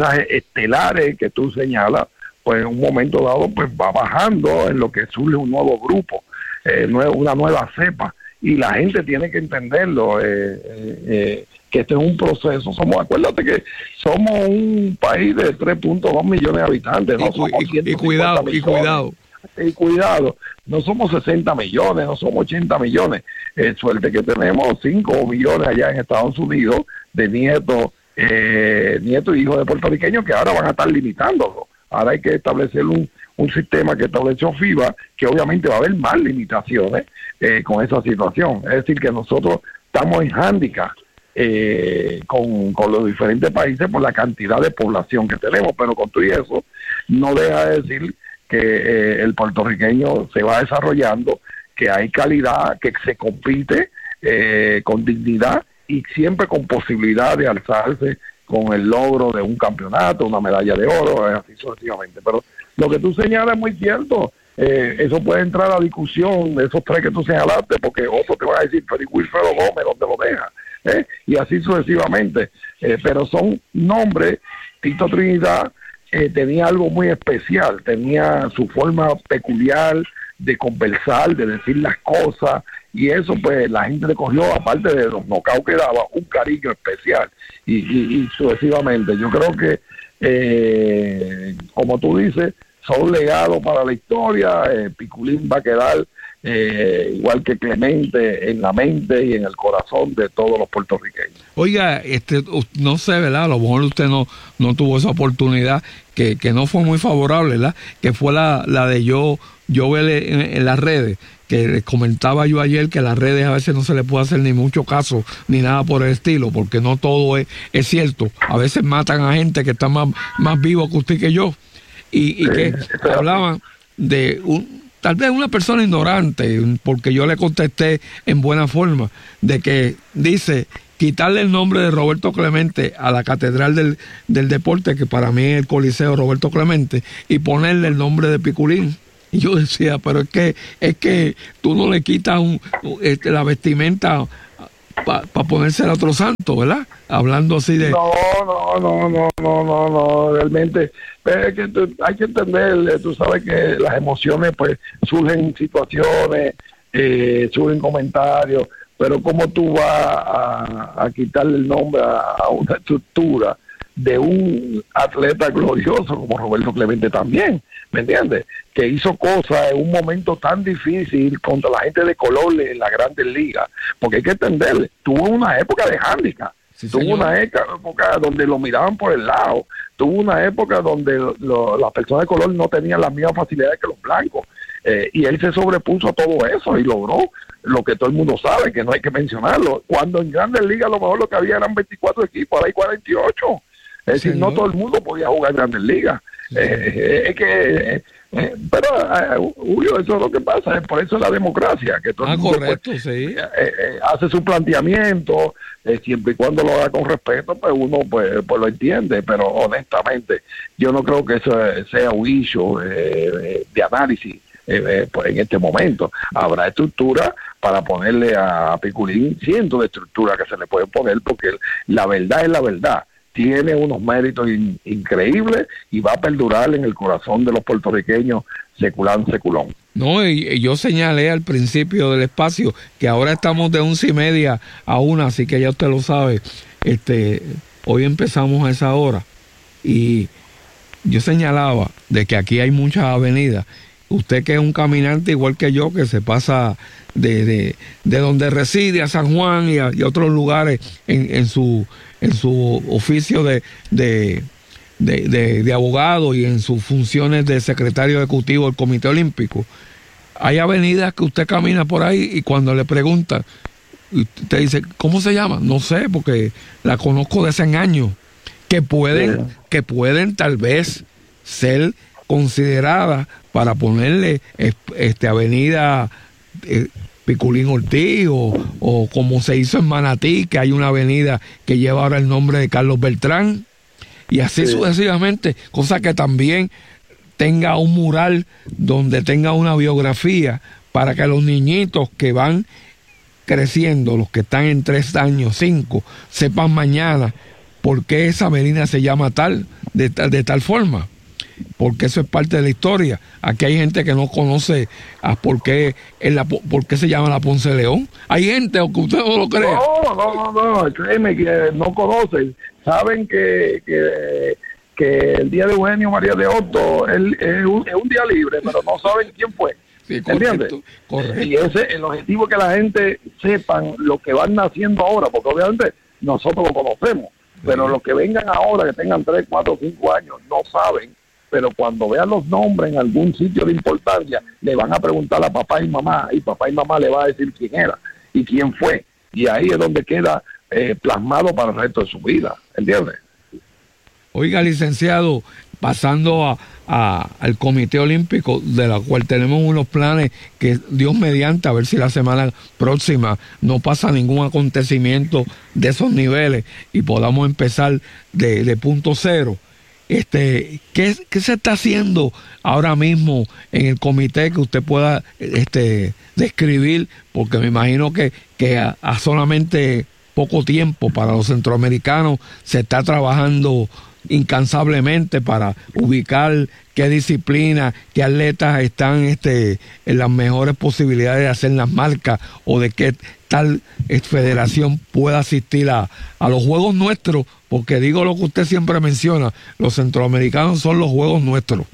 estelares que tú señalas, pues en un momento dado pues va bajando en lo que surge un nuevo grupo, una nueva cepa, y la gente tiene que entenderlo, que este es un proceso. Acuérdate que somos un país de 3.2 millones de habitantes, no somos 150 millones. Y cuidado, no somos 60 millones, no somos 80 millones. Suerte que tenemos 5 millones allá en Estados Unidos de nietos y hijos de puertorriqueños, que ahora van a estar limitándolo. Ahora hay que establecer un sistema que estableció FIBA, que obviamente va a haber más limitaciones con esa situación. Es decir, que nosotros estamos en hándicap con los diferentes países por la cantidad de población que tenemos, pero con todo eso no deja de decir que el puertorriqueño se va desarrollando, que hay calidad, que se compite con dignidad y siempre con posibilidad de alzarse con el logro de un campeonato, una medalla de oro, así sucesivamente. Pero lo que tú señalas es muy cierto. Eso puede entrar a discusión de esos 3 que tú señalaste, porque otro te va a decir Félix Wilfredo Gómez, ¿dónde lo deja? Y así sucesivamente. Pero son nombres. Tito Trinidad tenía algo muy especial, tenía su forma peculiar de conversar, de decir las cosas, y eso pues la gente le cogió, aparte de los knockouts que daba, un cariño especial, y sucesivamente. Yo creo que, como tú dices, son legados para la historia. Piculín va a quedar igual que Clemente en la mente y en el corazón de todos los puertorriqueños. Oiga, no sé, ¿verdad? A lo mejor usted no tuvo esa oportunidad, que no fue muy favorable, ¿verdad? Que fue la de yo ver en las redes, que les comentaba yo ayer que las redes a veces no se le puede hacer ni mucho caso, ni nada por el estilo, porque no todo es cierto. A veces matan a gente que está más vivo que usted y que yo, y que hablaban de tal vez una persona ignorante, porque yo le contesté en buena forma, de que dice quitarle el nombre de Roberto Clemente a la catedral del deporte, que para mí es el Coliseo Roberto Clemente, y ponerle el nombre de Piculín. Y yo decía, pero es que tú no le quitas la vestimenta para ponérsela a otro santo, ¿verdad? Hablando así de... No, realmente, pero es que hay que entender, tú sabes que las emociones pues surgen situaciones, surgen comentarios, pero cómo tú vas a quitarle el nombre a una estructura de un atleta glorioso como Roberto Clemente también, ¿me entiendes? Que hizo cosas en un momento tan difícil contra la gente de color en la Grandes Ligas, porque hay que entenderle, tuvo una época de hándicap, tuvo una época donde lo miraban por el lado, tuvo una época donde las personas de color no tenían las mismas facilidades que los blancos, y él se sobrepuso a todo eso y logró lo que todo el mundo sabe, que no hay que mencionarlo, cuando en Grandes Ligas a lo mejor lo que había eran 24 equipos, ahora hay 48. Es decir, no todo el mundo podía jugar en Grandes Ligas. Pero, Julio, eso es lo que pasa. Por eso es la democracia, que todo el mundo correcto, sí. Hace su planteamiento, siempre y cuando lo haga con respeto, pues uno pues lo entiende. Pero honestamente, yo no creo que eso sea un issue de análisis pues en este momento. Habrá estructura para ponerle a Piculín, cientos de estructuras que se le pueden poner, porque la verdad es la verdad. Tiene unos méritos increíbles y va a perdurar en el corazón de los puertorriqueños seculán. No, y yo señalé al principio del espacio que ahora estamos de 11:30 a 1, así que ya usted lo sabe. Hoy empezamos a esa hora y yo señalaba de que aquí hay muchas avenidas. Usted que es un caminante igual que yo, que se pasa de donde reside a San Juan y a otros lugares en su oficio de abogado y en sus funciones de secretario ejecutivo del Comité Olímpico, hay avenidas que usted camina por ahí y cuando le preguntan, usted dice, ¿cómo se llama? No sé, porque la conozco de 100 años, que pueden tal vez ser consideradas para ponerle avenida Piculín Ortiz o como se hizo en Manatí, que hay una avenida que lleva ahora el nombre de Carlos Beltrán, y así sucesivamente, cosa que también tenga un mural donde tenga una biografía para que los niñitos que van creciendo, los que están en 3 años, 5, sepan mañana por qué esa avenida se llama de tal forma. Porque eso es parte de la historia. Aquí hay gente que no conoce por qué se llama la Ponce de León. Hay gente, aunque usted no lo crea. No, créeme que no conocen. Saben que el día de Eugenio María de Hostos es un día libre, pero no saben quién fue. Sí, ¿entiendes? Correcto. Y el objetivo es que la gente sepan lo que van naciendo ahora, porque obviamente nosotros lo conocemos, pero los que vengan ahora, que tengan 3, 4, 5 años, no saben. Pero cuando vean los nombres en algún sitio de importancia, le van a preguntar a papá y mamá, y papá y mamá le va a decir quién era y quién fue. Y ahí es donde queda plasmado para el resto de su vida, ¿entiendes? Oiga, licenciado, pasando al Comité Olímpico, de la cual tenemos unos planes que Dios mediante, a ver si la semana próxima no pasa ningún acontecimiento de esos niveles y podamos empezar de punto cero. ¿Qué se está haciendo ahora mismo en el comité que usted pueda describir? Porque me imagino que a solamente poco tiempo para los centroamericanos se está trabajando incansablemente para ubicar qué disciplina, qué atletas están en las mejores posibilidades de hacer las marcas o de qué tal federación pueda asistir a los juegos nuestros, porque digo lo que usted siempre menciona, los centroamericanos son los juegos nuestros.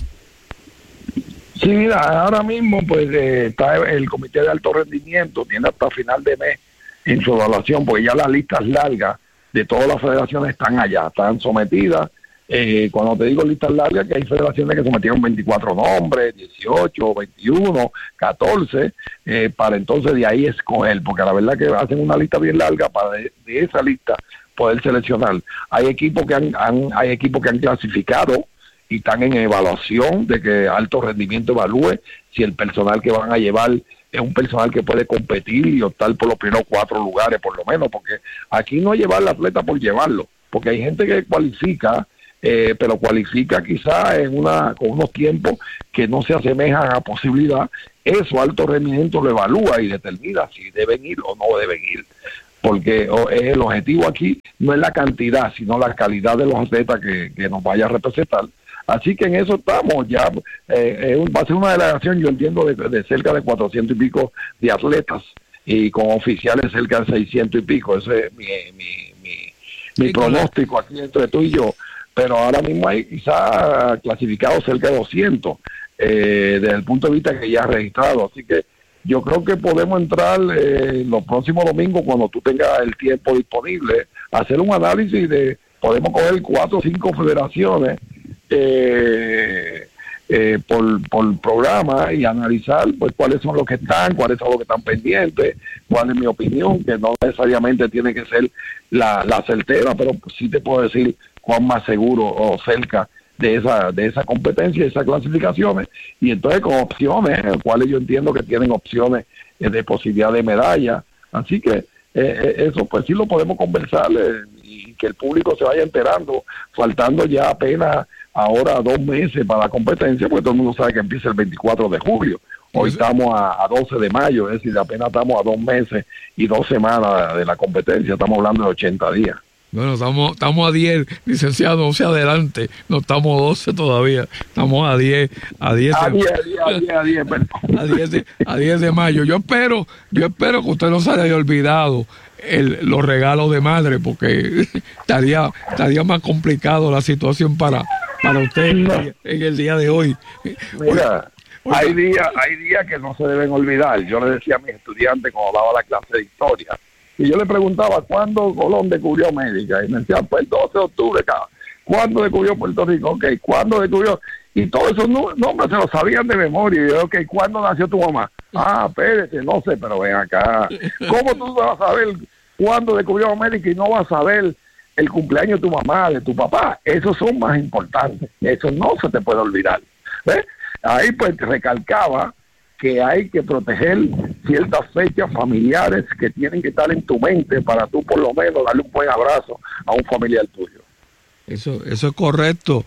Sí, mira, ahora mismo pues está el Comité de Alto Rendimiento, tiene hasta final de mes en su evaluación, porque ya las listas largas de todas las federaciones están allá, están sometidas. Cuando te digo listas largas, que hay federaciones que sometieron 24 nombres, 18, 21, 14, para entonces de ahí escoger, porque la verdad que hacen una lista bien larga para de esa lista poder seleccionar. Hay equipos que han clasificado y están en evaluación de que Alto Rendimiento evalúe si el personal que van a llevar es un personal que puede competir y optar por los primeros 4 lugares por lo menos, porque aquí no es llevar al atleta por llevarlo, porque hay gente que cualifica pero cualifica quizá con unos tiempos que no se asemejan a posibilidad. Eso Alto Rendimiento lo evalúa y determina si deben ir o no deben ir, porque el objetivo aquí no es la cantidad, sino la calidad de los atletas que nos vaya a representar. Así que en eso estamos ya. Va a ser una delegación, yo entiendo, de cerca de 400 y pico de atletas, y con oficiales cerca de 600 y pico. Ese es mi pronóstico aquí entre tú y yo. Pero ahora mismo hay quizá clasificados cerca de 200 desde el punto de vista que ya ha registrado. Así que yo creo que podemos entrar los próximos domingos, cuando tú tengas el tiempo disponible, hacer un análisis podemos coger 4 o 5 federaciones por programa y analizar pues cuáles son los que están, cuáles son los que están pendientes, cuál es mi opinión, que no necesariamente tiene que ser la certera, pero sí te puedo decir cuán más seguro o cerca de esa competencia, de esas clasificaciones, y entonces con opciones, cuáles yo entiendo que tienen opciones de posibilidad de medalla. Así que eso pues sí lo podemos conversar, y que el público se vaya enterando, faltando ya apenas ahora 2 meses para la competencia, porque todo el mundo sabe que empieza el 24 de julio. Hoy estamos a 12 de mayo, es decir, apenas estamos a 2 meses y 2 semanas de la competencia. Estamos hablando de 80 días. Bueno, estamos a 10, licenciado, no se adelante, no estamos a 12 todavía, estamos a 10 de mayo. Yo espero que usted no se haya olvidado los regalos de madre, porque estaría más complicado la situación para usted en el día de hoy. Mira, hay días que no se deben olvidar. Yo le decía a mis estudiantes cuando daba la clase de historia, y yo le preguntaba ¿cuándo Colón descubrió América? Y me decían, pues el 12 de octubre, ¿cuándo descubrió Puerto Rico? Ok, ¿cuándo descubrió? Y todos esos nombres se los sabían de memoria. Y yo, ok, ¿cuándo nació tu mamá? Espérate, no sé, pero ven acá. ¿Cómo tú vas a saber cuándo descubrió América y no vas a saber el cumpleaños de tu mamá, de tu papá? Esos son más importantes. Eso no se te puede olvidar. ¿Ves? Ahí pues recalcaba que hay que proteger ciertas fechas familiares que tienen que estar en tu mente para tú por lo menos darle un buen abrazo a un familiar tuyo. Eso es correcto,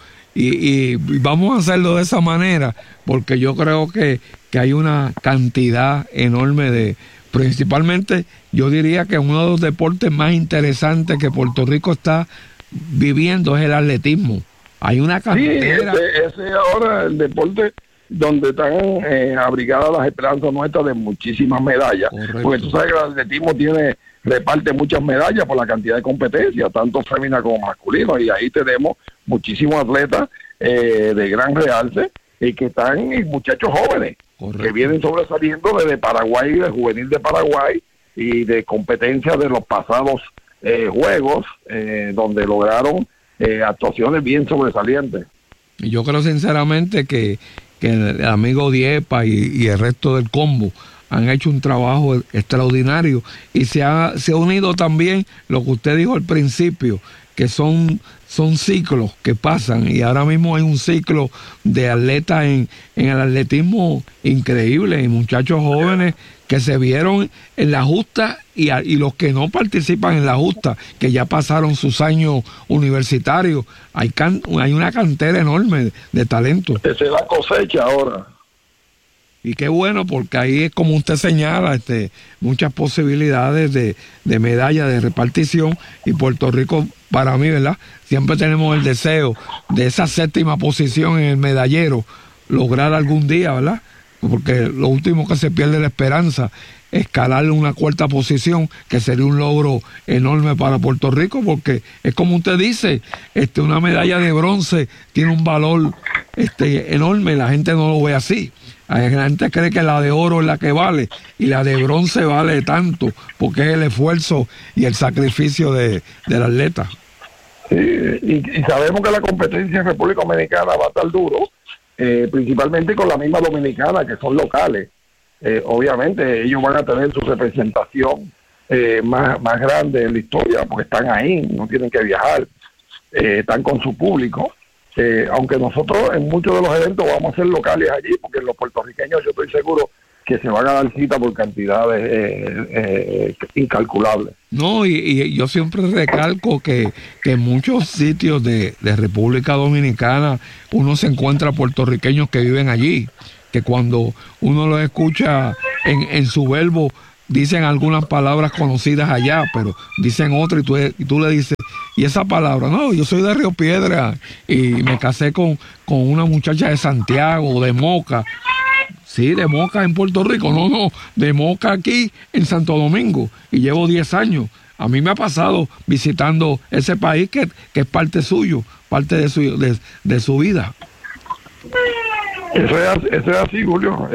y vamos a hacerlo de esa manera, porque yo creo que hay una cantidad enorme principalmente yo diría que uno de los deportes más interesantes que Puerto Rico está viviendo es el atletismo. Hay una cantera. Sí, ese ahora el deporte donde están abrigadas las esperanzas nuestras de muchísimas medallas. Correcto. Porque tú sabes que el atletismo reparte muchas medallas por la cantidad de competencias, tanto femenina como masculino, y ahí tenemos muchísimos atletas de gran realce y que están muchachos jóvenes. Correcto. Que vienen sobresaliendo desde Paraguay, del juvenil de Paraguay, y de competencias de los pasados juegos, donde lograron actuaciones bien sobresalientes. Y yo creo sinceramente que el amigo Diepa y el resto del combo han hecho un trabajo extraordinario, y se ha unido también lo que usted dijo al principio, que son ciclos que pasan, y ahora mismo hay un ciclo de atletas en el atletismo increíble, y muchachos jóvenes que se vieron en la justa, y los que no participan en la justa, que ya pasaron sus años universitarios. Hay una cantera enorme de talento. Se da cosecha ahora. Y qué bueno, porque ahí es como usted señala, muchas posibilidades de medalla, de repartición, y Puerto Rico, para mí, ¿verdad? Siempre tenemos el deseo de esa 7ª posición en el medallero, lograr algún día, ¿verdad? Porque lo último que se pierde es la esperanza, escalar una 4ª posición, que sería un logro enorme para Puerto Rico, porque es como usted dice, una medalla de bronce tiene un valor enorme, la gente no lo ve así. La gente cree que la de oro es la que vale, y la de bronce vale tanto, porque es el esfuerzo y el sacrificio del atleta. Sí, y sabemos que la competencia en República Dominicana va a estar duro, principalmente con la misma dominicana, que son locales. Obviamente ellos van a tener su representación más grande en la historia, porque están ahí, no tienen que viajar, están con su público. Aunque nosotros en muchos de los eventos vamos a ser locales allí, porque los puertorriqueños, yo estoy seguro que se van a dar cita por cantidades incalculables. No, y yo siempre recalco que en muchos sitios de República Dominicana uno se encuentra puertorriqueños que viven allí, que cuando uno los escucha en su verbo dicen algunas palabras conocidas allá, pero dicen otras y tú le dices, ¿y esa palabra? No, yo soy de Río Piedra y me casé con una muchacha de Santiago, de Moca. Sí, de Moca en Puerto Rico, no, de Moca aquí en Santo Domingo, y llevo 10 años. A mí me ha pasado visitando ese país que es parte suyo, parte de su vida. Eso es así, Julio.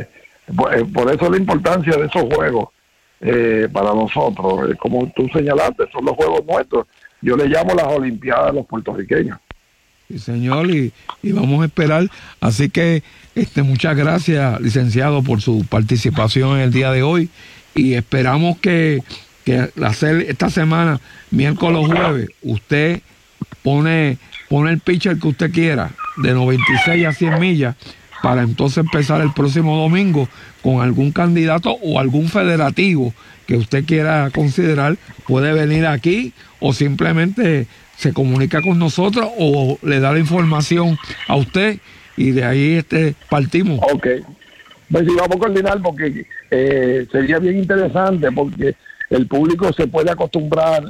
Por eso la importancia de esos juegos para nosotros. Como tú señalaste, son los juegos nuestros. Yo le llamo las Olimpiadas de los puertorriqueños. Sí, señor, y vamos a esperar. Así que muchas gracias, licenciado, por su participación en el día de hoy, y esperamos que esta semana, miércoles o jueves, usted pone el pitcher que usted quiera, de 96 a 100 millas, para entonces empezar el próximo domingo con algún candidato o algún federativo que usted quiera considerar. Puede venir aquí o simplemente se comunica con nosotros o le da la información a usted y de ahí partimos. Ok, pues sí, vamos a coordinar porque sería bien interesante, porque el público se puede acostumbrar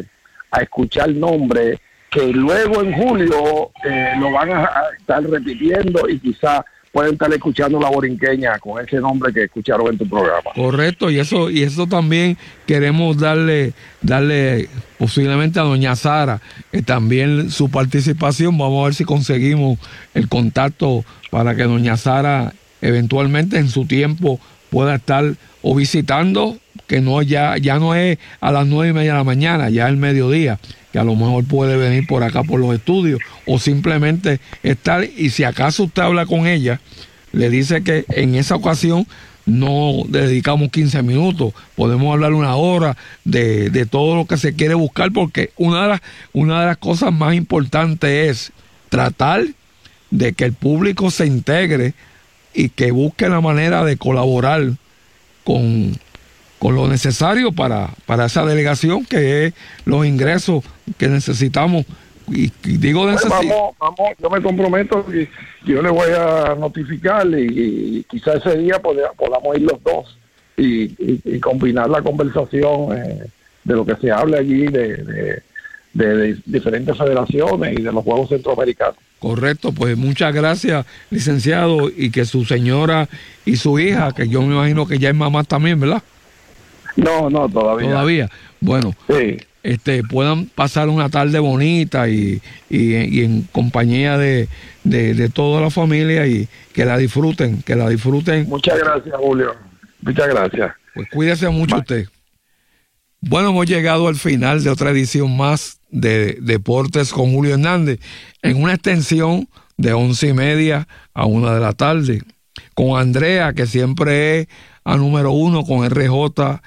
a escuchar nombres que luego en julio lo van a estar repitiendo y quizás pueden estar escuchando la borinqueña con ese nombre que escucharon en tu programa. Correcto, y eso también queremos darle posiblemente a doña Sara también su participación. Vamos a ver si conseguimos el contacto para que doña Sara eventualmente en su tiempo pueda estar o visitando, que no ya no es a las 9:30 de la mañana, ya es el mediodía, que a lo mejor puede venir por acá por los estudios o simplemente estar, y si acaso usted habla con ella, le dice que en esa ocasión no dedicamos 15 minutos, podemos hablar 1 hora de todo lo que se quiere buscar, porque una de las cosas más importantes es tratar de que el público se integre y que busque la manera de colaborar con lo necesario para esa delegación, que es los ingresos que necesitamos. Y digo vamos, yo me comprometo que yo le voy a notificar y quizás ese día podamos ir los dos y combinar la conversación de lo que se habla allí de diferentes federaciones y de los Juegos Centroamericanos. Correcto, pues muchas gracias, licenciado, y que su señora y su hija, que yo me imagino que ya es mamá también, ¿verdad? No, todavía. Bueno, sí. Puedan pasar una tarde bonita y en compañía de toda la familia, y que la disfruten. Muchas gracias, Julio. Muchas gracias. Pues cuídese mucho usted. Bueno, hemos llegado al final de otra edición más de Deportes con Julio Hernández, en una extensión de 11:30 a 1 de la tarde, con Andrea, que siempre es a número 1, con RJ,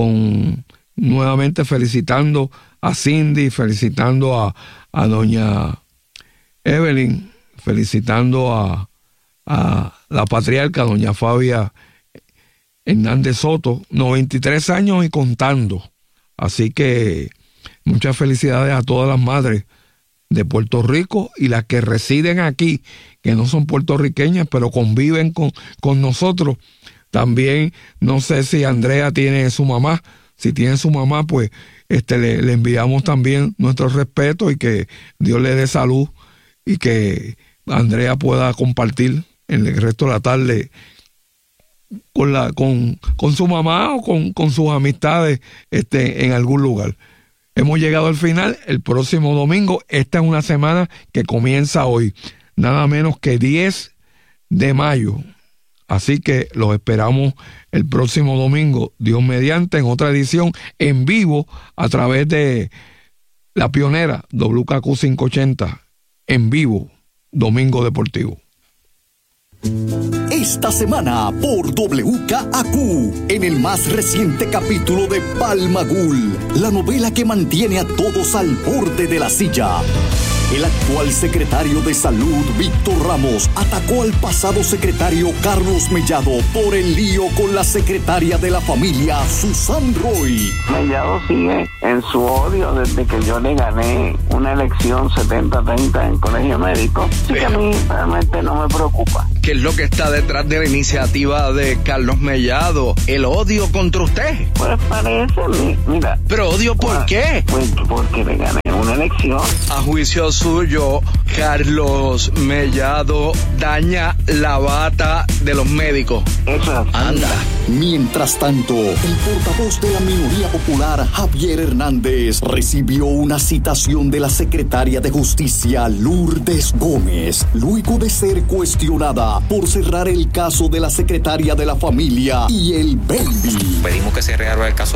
nuevamente felicitando a Cindy, felicitando a doña Evelyn, felicitando a la patriarca, doña Fabia Hernández Soto, 93 años y contando. Así que muchas felicidades a todas las madres de Puerto Rico y las que residen aquí, que no son puertorriqueñas, pero conviven con nosotros. También, no sé si Andrea tiene su mamá. Si tiene su mamá, pues le enviamos también nuestro respeto, y que Dios le dé salud y que Andrea pueda compartir en el resto de la tarde con su mamá o con sus amistades en algún lugar. Hemos llegado al final. El próximo domingo, esta es una semana que comienza hoy, nada menos que 10 de mayo. Así que los esperamos el próximo domingo, Dios mediante, en otra edición en vivo a través de la pionera WKQ 580, en vivo, Domingo Deportivo. Esta semana por WKAQ, en el más reciente capítulo de Palma Ghoul, la novela que mantiene a todos al borde de la silla. El actual secretario de Salud, Víctor Ramos, atacó al pasado secretario Carlos Mellado por el lío con la secretaria de la familia, Susan Roy. Mellado sigue en su odio desde que yo le gané una elección 70-30 en Colegio Médico. Así que a mí realmente no me preocupa. ¿Qué es lo que está detrás de la iniciativa de Carlos Mellado? ¿El odio contra usted? Pues parece, mira. ¿Pero odio por qué? Pues porque le gané una elección. A juicio suyo, Carlos Mellado daña la bata de los médicos. Eso es. Anda. Mientras tanto, el portavoz de la minoría popular, Javier Hernández, recibió una citación de la secretaria de Justicia, Lourdes Gómez, luego de ser cuestionada por cerrar el caso de la secretaria de la familia y el baby. Pedimos que se reabra el caso